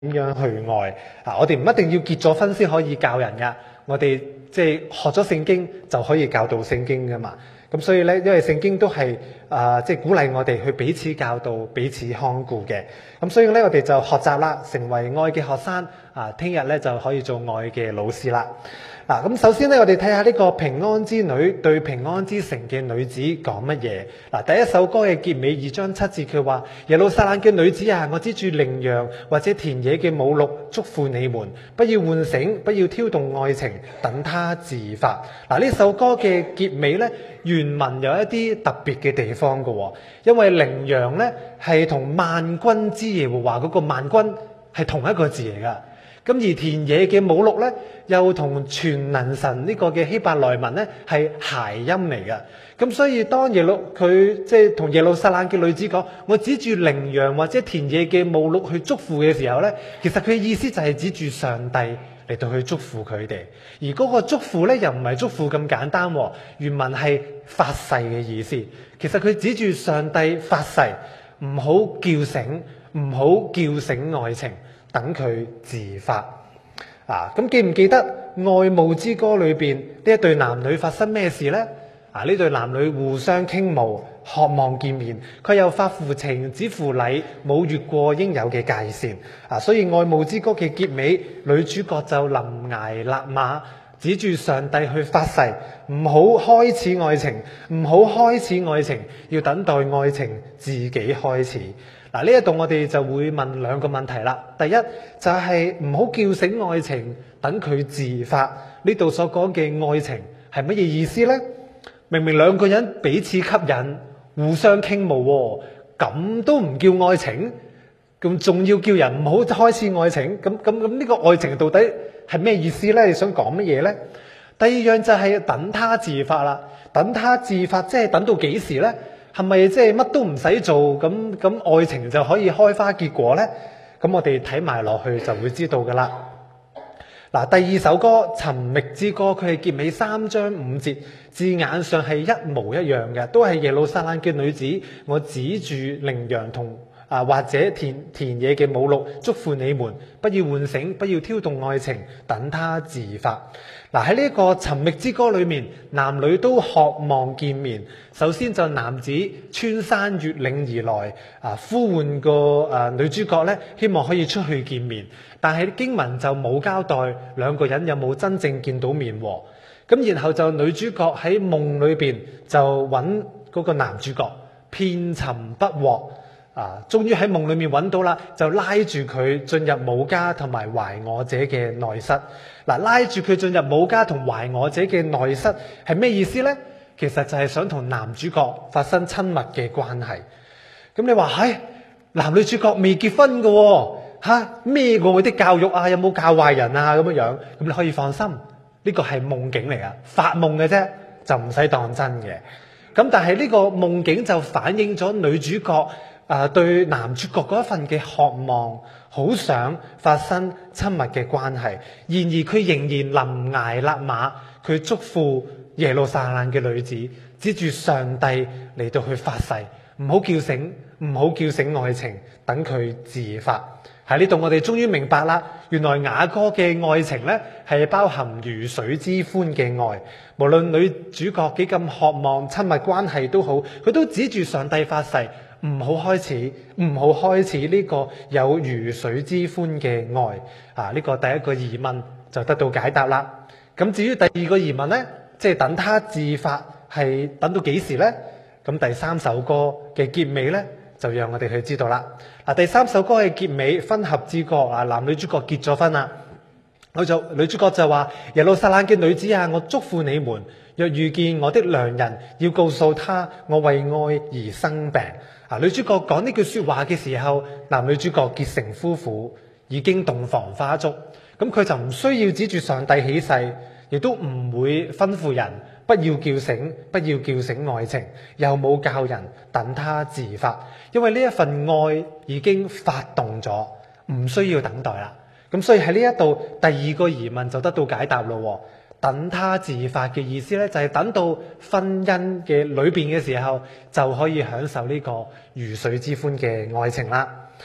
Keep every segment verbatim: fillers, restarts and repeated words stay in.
點樣去愛啊！我哋唔一定要結咗婚先可以教人噶，我哋即係學咗聖經就可以教導聖經噶嘛。咁所以咧，因為聖經都係啊，即係鼓勵我哋去彼此教導、彼此看顧嘅。咁所以咧，我哋就學習啦，成為愛嘅學生啊！聽日咧就可以做愛嘅老師啦。嗱，咁首先咧，我哋睇下呢個平安之女對平安之城嘅女子講乜嘢。嗱，第一首歌嘅結尾二章七節，佢話：耶路撒冷嘅女子啊，我指住羚羊或者田野嘅母鹿，囑咐你們，不要喚醒，不要挑動愛情，等它自發。嗱，呢首歌嘅結尾咧，原文有一啲特別嘅地方嘅，因為羚羊咧係同萬軍之耶和華嗰個萬軍係同一個字嚟噶。咁而田野嘅母鹿咧，又同全能神呢個嘅希伯來文咧係諧音嚟嘅。咁所以當耶路佢即係同耶路撒冷嘅女子講，我指住羚羊或者田野嘅母鹿去祝福嘅時候咧，其實佢嘅意思就係指住上帝嚟到去祝福佢哋。而嗰個祝福咧又唔係祝福咁簡單，原文係發誓嘅意思。其實佢指住上帝發誓，唔好叫醒，唔好叫醒愛情，等佢自發啊！咁記唔記得愛慕之歌裏邊呢一對男女發生咩事呢？啊！呢對男女互相傾慕，渴望見面，佢又發乎情，止乎禮，冇越過應有嘅界線啊！所以愛慕之歌嘅結尾，女主角就臨崖勒馬，指住上帝去發誓，唔好開始愛情，唔好開始愛情，要等待愛情自己開始。嗱，呢一度我哋就會問兩個問題啦。第一就係唔好叫醒愛情，等佢自發。呢度所講嘅愛情係乜嘢意思呢？明明兩個人彼此吸引，互相傾慕，咁都唔叫愛情，咁仲要叫人唔好開始愛情？咁咁咁呢個愛情到底係咩意思呢？你想講乜嘢呢？第二樣就係等他自發啦。等他自發即係等到幾時呢？係咪即係乜都唔使做，咁咁愛情就可以開花結果呢？咁我哋睇埋落去就會知道噶啦。嗱，第二首歌《尋覓之歌》，佢係結尾三章五節，字眼上係一模一樣嘅，都係耶路撒冷嘅女子，我指住羚羊同啊或者田田野嘅母鹿，囑咐你們，不要喚醒，不要挑動愛情，等它自發。嗱，喺呢個尋覓之歌裏面，男女都渴望見面。首先就男子穿山越嶺而來，啊呼喚個誒女主角咧，希望可以出去見面。但係經文就冇交代兩個人有冇真正見到面喎。咁然後就女主角喺夢裏邊就揾嗰個男主角，遍尋不獲。啊，終於喺夢裏面揾到啦，就拉住佢進入母家同埋懷我者嘅內室。嗱，拉住佢進入母家同懷我者嘅內室係咩意思呢？其實就係想同男主角發生親密嘅關係。咁你話係男女主角未結婚㗎吓，咩過佢啲教育啊？有冇教壞人啊？咁樣樣，咁你可以放心，呢個係夢境嚟噶，發夢嘅啫，就唔使當真嘅。咁但係呢個夢境就反映咗女主角啊、呃、對男主角嗰一份嘅渴望，好想發生親密嘅關係。然而佢仍然臨崖勒馬，佢囑咐耶路撒冷嘅女子，指住上帝嚟到去發誓，唔好叫醒，唔好叫醒愛情，等佢自發。喺呢度我哋終於明白啦，原來雅歌嘅愛情呢係包含如水之歡嘅愛。無論女主角幾咁渴望親密關係都好，佢都指住上帝發誓，唔好開始，唔好開始呢個有如水之歡嘅愛。啊，呢個第一個疑問就得到解答啦。咁至於第二個疑問呢，即係等他自發係等到幾時呢？咁第三首歌嘅結尾呢，就讓我哋去知道啦。嗱，第三首歌嘅結尾婚合之歌啊，男女主角結咗婚啦。佢就女主角就話：耶路撒冷嘅女子啊，我囑咐你們，若遇見我的良人，要告訴他我為愛而生病。啊，女主角講呢句說話嘅時候，男女主角結成夫婦，已經洞房花燭。咁佢就唔需要指住上帝起誓，亦都唔會吩咐人不要叫醒，不要叫醒愛情，又冇教人等他自發，因為呢一份愛已經發動咗，唔需要等待啦。咁所以喺呢一度第二個疑問就得到解答咯。等他自發嘅意思咧，就係等到婚姻嘅裏邊嘅時候，就可以享受呢個如水之歡嘅愛情啦。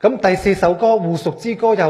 咁第四首歌互贖之歌又